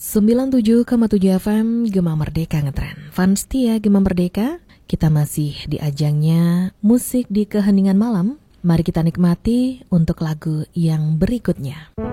97,7 FM Gema Merdeka ngetren. Fans setia Gema Merdeka, kita masih di ajangnya musik di keheningan malam. Mari kita nikmati untuk lagu yang berikutnya.